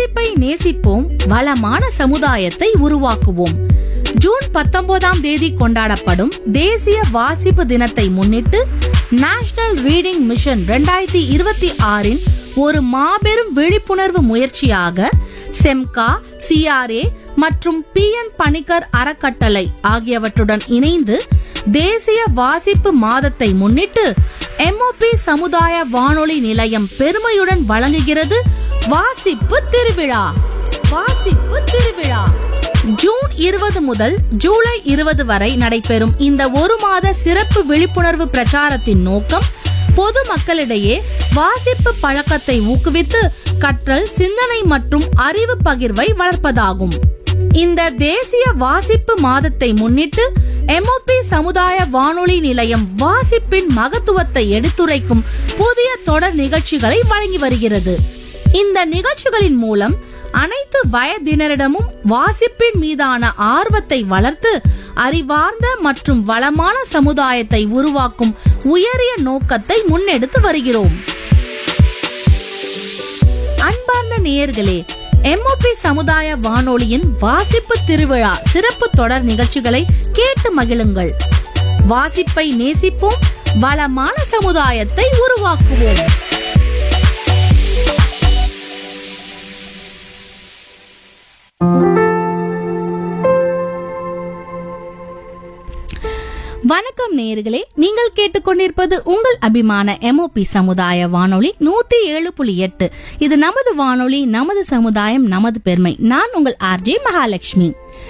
வாசிப்பை நேசிப்போம், வளமான சமுதாயத்தை உருவாக்குவோம். ஜூன் 19ஆம் தேதி கொண்டாடப்படும் தேசிய வாசிப்பு தினத்தை முன்னிட்டு நேஷனல் ரீடிங் மிஷன் 2026 ஒரு மாபெரும் விழிப்புணர்வு முயற்சியாக செம்கா, CRA மற்றும் PN பணிக்கர் அறக்கட்டளை ஆகியவற்றுடன் இணைந்து தேசிய வாசிப்பு மாதத்தை முன்னிட்டு MOP சமுதாய வானொலி நிலையம் பெருமையுடன் வழங்குகிறது வாசிப்பு திருவிழா. வாசிப்பு திருவிழா ஜூன் 20 முதல் ஜூலை 20 வரை நடைபெறும் இந்த ஒரு மாத சிறப்பு விழிப்புணர்வு பிரச்சாரத்தின் நோக்கம் பொது மக்களிடையே வாசிப்பு பழக்கத்தை ஊக்குவித்து கற்றல், சிந்தனை மற்றும் அறிவு பகிர்வை வளர்ப்பதாகும். இந்த தேசிய வாசிப்பு மாதத்தை முன்னிட்டு MOP சமுதாய வானொலி நிலையம் வாசிப்பின் மகத்துவத்தை எடுத்துரைக்கும் புதிய தொடர் நிகழ்ச்சிகளை வழங்கி வருகிறது. இந்த நிகழ்ச்சிகளின் மூலம் அனைத்து வயதினரிடமும் வாசிப்பின் மீதான ஆர்வத்தை வளர்த்து அறிவார்ந்த மற்றும் வளமான சமுதாயத்தை உருவாக்கும் உயரிய நோக்கத்தை முன்னெடுத்து வருகிறோம். அன்பார்ந்த நேயர்களே, MOP சமுதாய வானொலியின் வாசிப்பு திருவிழா சிறப்பு தொடர் நிகழ்ச்சிகளை கேட்டு மகிழுங்கள். வாசிப்பை நேசிப்போம், வளமான சமுதாயத்தை உருவாக்குவோம். வணக்கம் நேயர்களே, நீங்கள் கேட்டுக்கொண்டிருப்பது உங்கள் அபிமான MOP சமுதாய வானொலி 107.8. இது நமது வானொலி, நமது சமுதாயம், நமது பெருமை. நான் உங்கள் RJ மகாலட்சுமி.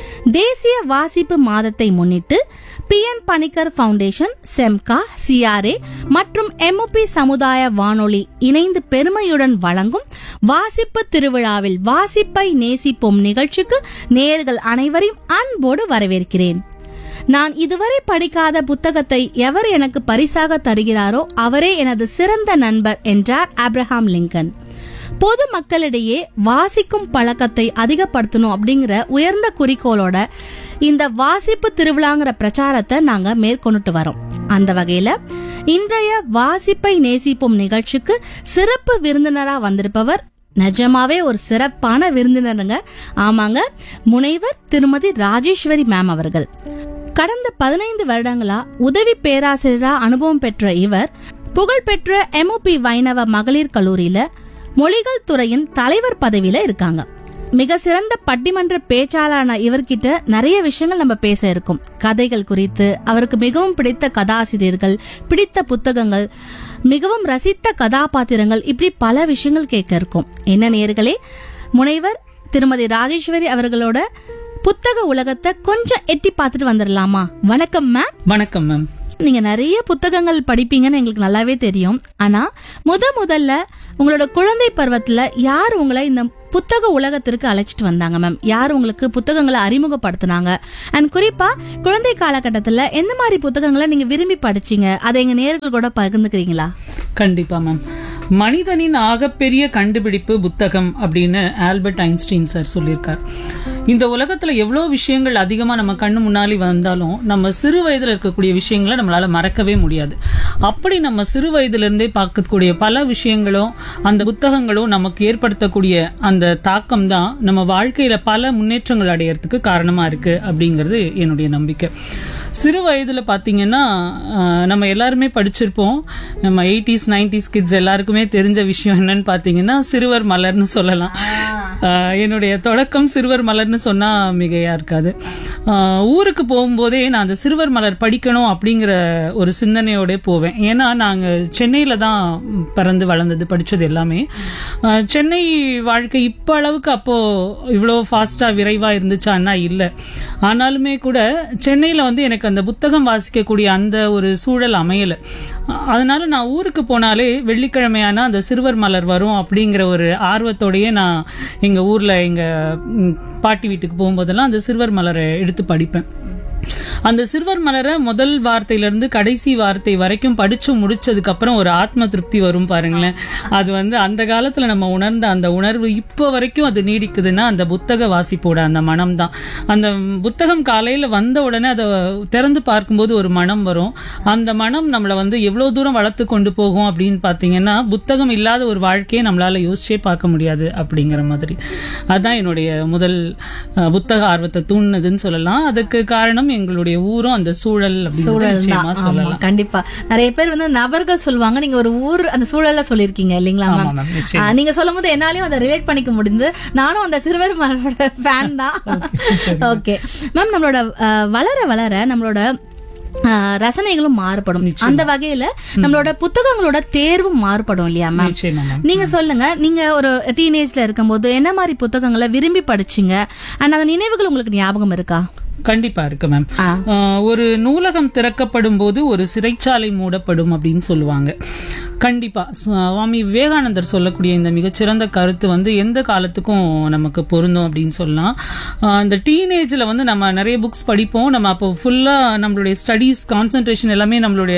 தேசிய வாசிப்பு மாதத்தை முன்னிட்டு PN பணிக்கர் ஃபவுண்டேஷன், செம்கா, CRA மற்றும் MOP சமுதாய வானொலி இணைந்து பெருமையுடன் வழங்கும் வாசிப்பு திருவிழாவில் வாசிப்பை நேசிப்போம் நிகழ்ச்சிக்கு நேயர்கள் அனைவரையும் அன்போடு வரவேற்கிறேன். நான் இதுவரை படிக்காத புத்தகத்தை எவர் எனக்கு பரிசாக தருகிறாரோ அவரே எனது சிறந்த நண்பர் என்றார் ஆப்ரஹாம் லிங்கன். பொது மக்களிடையே வாசிக்கும் பழக்கத்தை அதிகப்படுத்தணும் அப்படிங்கிற உயர்ந்த குறிக்கோளோட இந்த வாசிப்பு திருவிழாங்கிற பிரச்சாரத்தை நாங்க மேற்கொண்டுட்டு வரோம். அந்த வகையில இன்றைய வாசிப்பை நேசிப்போம் நிகழ்ச்சிக்கு சிறப்பு விருந்தினரா வந்திருப்பவர் நிஜமாவே ஒரு சிறப்பான விருந்தினருங்க. ஆமாங்க, முனைவர் திருமதி ராஜேஸ்வரி மேம் அவர்கள். கடந்த 15 வருடங்களா உதவி பேராசிரியரா அனுபவம் பெற்ற இவர் புகழ்பெற்ற MOP வைணவ மகளிர் கல்லூரியில மொழிகள் துறையின் தலைவர் பதவியில இருக்காங்க. மிக சிறந்த பட்டிமன்ற பேச்சாளரான இவர்கிட்ட நிறைய விஷயங்கள் நம்ம பேச இருக்கும். கதைகள் குறித்து, அவருக்கு மிகவும் பிடித்த கதாசிரியர்கள், பிடித்த புத்தகங்கள், மிகவும் ரசித்த கதாபாத்திரங்கள், இப்படி பல விஷயங்கள் கேட்க இருக்கும். என்ன நேயர்களே, முனைவர் திருமதி ராஜேஸ்வரி அவர்களோட புத்தக உலகத்தை கொஞ்சம் எட்டி பார்த்துட்டு வந்துடலாமா? வணக்கம் மேம். வணக்கம் மேம். நீங்க நிறைய புத்தகங்கள் படிப்பீங்கன்னு எங்களுக்கு நல்லாவே தெரியும். ஆனா முதல்ல உங்களோட குழந்தை பருவத்துல யார் உங்களை இந்த புத்தக உலகத்திற்கு அழைச்சிட்டு வந்தாங்க மேம்? யார் உங்களுக்கு புத்தகங்களை அறிமுகப்படுத்தினாங்க? அண்ட் குறிப்பா குழந்தை காலகட்டத்துல எந்த மாதிரி புத்தகங்களை நீங்க விரும்பி படிச்சீங்க? அதை எங்க நேயர்கள் கூட பகிர்ந்துக்கிறீங்களா? கண்டிப்பா மேம். மனிதனின் ஆகப்பெரிய கண்டுபிடிப்பு புத்தகம் அப்படின்னு ஆல்பர்ட் ஐன்ஸ்டீன் சார் சொல்லியிருக்கார். இந்த உலகத்துல எவ்வளவு விஷயங்கள் அதிகமா நம்ம கண்ணு முன்னாடி வந்தாலும் நம்ம சிறு வயதுல இருக்கக்கூடிய விஷயங்களை நம்மளால மறக்கவே முடியாது. அப்படி நம்ம சிறு வயதுல இருந்தே பார்க்கக்கூடிய பல விஷயங்களும் அந்த புத்தகங்களும் நமக்கு ஏற்படுத்தக்கூடிய அந்த தாக்கம் தான் நம்ம வாழ்க்கையில பல முன்னேற்றங்கள் அடையறதுக்கு காரணமா இருக்கு அப்படிங்கிறது என்னுடைய நம்பிக்கை. சிறு வயதுல பாத்தீங்கன்னா நம்ம எல்லாருமே படிச்சிருப்போம். நம்ம 80s 90s கிட்ஸ் எல்லாருக்குமே தெரிஞ்ச விஷயம் என்னன்னு பாத்தீங்கன்னா சிறுவர் மலர்னு சொல்லலாம். என்னுடைய தொடக்கம் சிறுவர் மலர்னு சொன்னா மிகையா இருக்காது. ஊருக்கு போகும்போதே நான் அந்த சிறுவர் மலர் படிக்கணும் அப்படிங்கிற ஒரு சிந்தனையோட போவேன். ஏன்னா நாங்க சென்னையில தான் பிறந்து வளர்ந்தது, படிச்சது எல்லாமே. சென்னை வாழ்க்கை இப்ப அளவுக்கு அப்போ இவ்வளவு ஃபாஸ்டா விரைவா இருந்துச்சான்னா இல்ல. ஆனாலுமே கூட சென்னையில வந்து எனக்கு அந்த புத்தகம் வாசிக்கக்கூடிய அந்த ஒரு சூழல் அமையல. அதனால நான் ஊருக்கு போனாலே வெள்ளிக்கிழமையான அந்த சிறுவர் மலர் வரும் அப்படிங்கிற ஒரு ஆர்வத்தோடயே நான் எங்க ஊர்ல எங்க பாட்டி வீட்டுக்கு போகும்போதெல்லாம் அந்த சிறுவர் மலரை எடுத்து படிப்பேன். அந்த சிறுவர் மலர முதல் வார்த்தையிலிருந்து கடைசி வார்த்தை வரைக்கும் படிச்சு முடிச்சதுக்கு அப்புறம் ஒரு ஆத்ம திருப்தி வரும் பாருங்களேன். அது அந்த காலத்துல நம்ம உணர்ந்த அந்த உணர்வு இப்போ வரைக்கும் அது நீடிக்குதுன்னா அந்த புத்தக வாசிப்போட அந்த மனம் தான். அந்த புத்தகம் காலையில வந்த உடனே அதை திறந்து பார்க்கும்போது ஒரு மனம் வரும். அந்த மனம் நம்மளை எவ்வளவு தூரம் வளர்த்து கொண்டு போகும் அப்படின்னு பாத்தீங்கன்னா, புத்தகம் இல்லாத ஒரு வாழ்க்கையை நம்மளால யோசிச்சே பார்க்க முடியாது அப்படிங்கிற மாதிரி. அதுதான் என்னுடைய முதல் புத்தக ஆர்வத்தை தூண்டுனதுன்னு சொல்லலாம். அதுக்கு காரணம் எங்களுடைய ஊரும் அந்த சூழல் அப்படின்னு சொல்லலாம். கண்டிப்பா நிறைய பேர் நபர்கள் சொல்லுவாங்க, நீங்க ஒரு ஊர் அந்த சூழல்ல சொல்லிருக்கீங்க இல்லீங்களா மேம்? நீங்க சொல்லும் போது என்னாலையும் அதை ரிலேட் பண்ணிக்க முடியுது. நானும் அந்த சிறுவர் மலரோட ஃபேன் தான். ஓகே மேம், நம்மளோட வளர வளர நம்மளோட ரசனைகளும் மாறுபடும். அந்த வகையில நம்மளோட புத்தகங்களோட தேர்வும் மாறுபடும் இல்லையா மேம்? நீங்க சொல்லுங்க, நீங்க ஒரு டீனேஜ்ல இருக்கும்போது என்ன மாதிரி புத்தகங்களை விரும்பி படிச்சீங்க? அண்ட் அந்த நினைவுகள் உங்களுக்கு ஞாபகம் இருக்கா? கண்டிப்பா இருக்கு மேம். ஒரு நூலகம் திறக்கப்படும் போது ஒரு சிறைச்சாலை மூடப்படும் அப்படின்னு சொல்லுவாங்க. கண்டிப்பா சுவாமி விவேகானந்தர் சொல்லக்கூடிய இந்த மிகச்சிறந்த கருத்து எந்த காலத்துக்கும் நமக்கு பொருந்தும் அப்படின்னு சொல்லலாம். இந்த டீனேஜ்ல நம்ம நிறைய புக்ஸ் படிப்போம். நம்ம அப்போ ஃபுல்லா நம்மளுடைய ஸ்டடீஸ் கான்சென்ட்ரேஷன் எல்லாமே நம்மளுடைய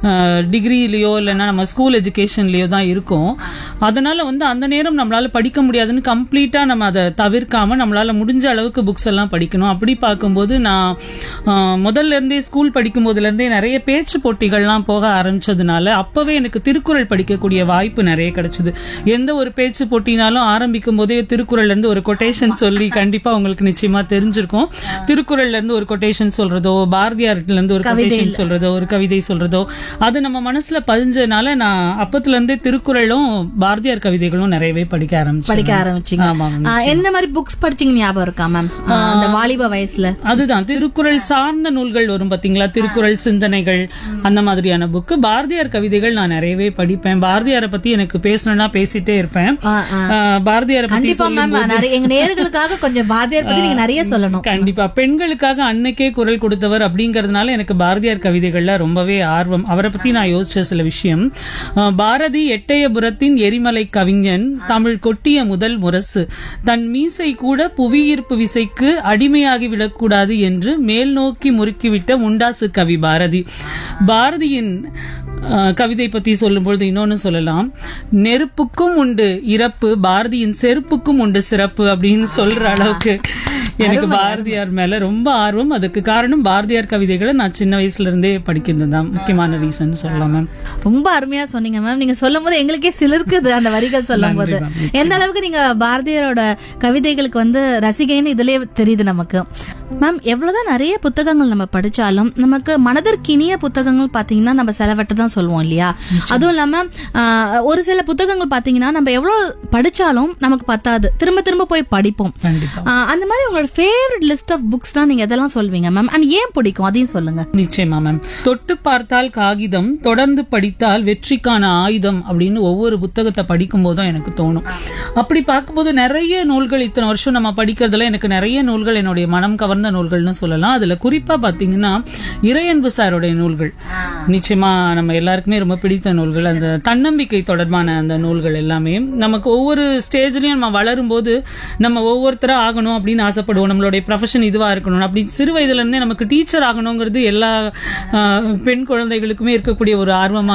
டிகிரிலயோ இல்லைன்னா நம்ம ஸ்கூல் எஜுகேஷன்லயோ தான் இருக்கும். அதனால அந்த நேரம் நம்மளால படிக்க முடியாதுன்னு கம்ப்ளீட்டா நம்ம அதை தவிர்க்காம நம்மளால முடிஞ்ச அளவுக்கு புக்ஸ் எல்லாம் படிக்கணும். அப்படி பார்க்கும்போது நான் முதல்ல இருந்தே ஸ்கூல் படிக்கும் போதுல இருந்தே நிறைய பேச்சு போட்டிகள்லாம் போக ஆரம்பிச்சதுனால அப்பவே எனக்கு திருக்குறள் படிக்கக்கூடிய வாய்ப்பு நிறைய கிடைச்சது. எந்த ஒரு பேச்சு போட்டினாலும் ஆரம்பிக்கும் போதே திருக்குறள்ல இருந்து ஒரு கொட்டேஷன் சொல்லி, கண்டிப்பா உங்களுக்கு நிச்சயமா தெரிஞ்சிருக்கும், திருக்குறள்ல இருந்து ஒரு கொட்டேஷன் சொல்றதோ, பாரதியார்ல இருந்து ஒரு கொட்டேஷன் சொல்றதோ, ஒரு கவிதை சொல்றதோ, அது நம்ம மனசுல பதிஞ்சதுனால நான் அப்பத்துல இருந்தே திருக்குறளும் பாரதியார் கவிதைகளும் நிறையவே படிக்க ஆரம்பிச்சீங்க. எந்த மாதிரி புக்ஸ் படிச்சீங்க ஞாபகம் இருக்கா மேம் அந்த வாலிப வயசுல? அதுதான் திருக்குறள் சார்ந்த நூல்கள் வரும் பாத்தீங்களா, திருக்குறள் சிந்தனைகள் அந்த மாதிரியான புக்கு. பாரதியார் கவிதைகள் நான் நிறையவே படிப்பேன். பாரதியாரை பத்தி எனக்கு பேசணும்னா பேசிட்டே இருப்பேன். பாரதியாரை பத்தி எங்க நேயர்களுக்காக கொஞ்சம் பாரதியார் பத்தி நீங்க நிறைய சொல்லணும். கண்டிப்பா. பெண்களுக்காக அன்னைக்கே குரல் கொடுத்தவர் அப்படிங்கறதுனால எனக்கு பாரதியார் கவிதைகள்ல ரொம்பவே ஆர்வம். அவரை பத்தி நான் யோசிச்ச சில விஷயம், பாரதி எட்டயபுரத்தின் எரிமலை கவிஞன், தமிழ் கொட்டிய முதல் முரசு, தன் மீசை கூட புவியீர்ப்பு விசைக்கு அடிமையாகி விடக்கூடாது என்று மேல் நோக்கி முறுக்கிவிட்ட முண்டாசு கவி பாரதி. பாரதியின் கவிதை பத்தி சொல்லும்பொழுது இன்னொன்னு சொல்லலாம், நெருப்புக்கும் உண்டு இறப்பு, பாரதியின் செருப்புக்கும் உண்டு சிறப்பு அப்படின்னு சொல்ற அளவுக்கு எனக்கு பாரதியார் மேல ரொம்ப ஆர்வம். அதுக்கு காரணம் பாரதியார் கவிதைகளை நான் சின்ன வயசுல இருந்தே படிக்கிறது தான் முக்கியமான ரீசன் சொல்லலாம் மேம். ரொம்ப அருமையா சொன்னீங்க மேம். நீங்க சொல்லும் போது எங்களுக்கே சிலிர்க்குது அந்த வரிகள் சொல்லும் போது. எந்த அளவுக்கு நீங்க பாரதியாரோட கவிதைகளுக்கு ரசிகைன்னு இதுலயே தெரியுது நமக்கு. மேம், எவ்வளவுதான் நிறைய புத்தகங்கள் நம்ம படிச்சாலும் நமக்கு மனதிற்கினிய புத்தகங்கள் பாத்தீங்கன்னா நம்ம செலவட்ட தான் சொல்லுவோம் இல்லையா? அதுவும் இல்லாம ஒரு சில புத்தகங்கள் பாத்தீங்கன்னா நம்ம எவ்வளவு படிச்சாலும் நமக்கு பத்தாது, திரும்ப திரும்ப போய் படிப்போம். அந்த மாதிரி உங்களோட ஃபேவரட் லிஸ்ட் ஆஃப் புக்ஸ் தான் நீங்க எதெல்லாம் சொல்வீங்க மேம்? அண்ட் ஏன் பிடிக்கும் அதையும் சொல்லுங்க. நிச்சயமா மேம். தொட்டு பார்த்தால் காகிதம், தொடர்ந்து படித்தால் வெற்றிக்கான ஆயுதம் அப்படின்னு ஒவ்வொரு புத்தகத்தை படிக்கும் போதும் எனக்கு தோணும். அப்படி பார்க்கும்போது நிறைய நூல்கள் இத்தனை வருஷம் நம்ம படிக்கிறதுல எனக்கு நிறைய நூல்கள் என்னுடைய மனம் கவர்ந்த நூல்கள்னு சொல்லலாம். அதுல குறிப்பா பாத்தீங்கன்னா இறையன்பு சாருடைய நூல்கள் நிச்சயமா நம்ம எல்லாருக்குமே ரொம்ப பிடித்த நூல்கள். அந்த தன்னம்பிக்கை தொடர்பான அந்த நூல்கள் எல்லாமே நமக்கு ஒவ்வொரு ஸ்டேஜ்லயும் நம்ம வளரும் போது நம்ம ஒவ்வொருத்தரா ஆகணும் அப்படின்னு ஆசைப்படுவோம். நம்மளுடைய ப்ரொஃபஷன் இதுவா இருக்கணும் அப்படின்னு சிறு வயதுல இருந்தே நமக்கு டீச்சர் ஆகணுங்கிறது எல்லா பெண் குழந்தைகளுக்குமே இருக்கக்கூடிய ஒரு ஆர்வமா